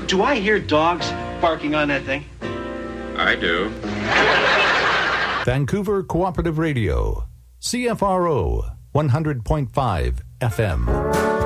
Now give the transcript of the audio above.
Do I hear dogs barking on that thing? I do. Vancouver Cooperative Radio, CFRO 100.5 FM.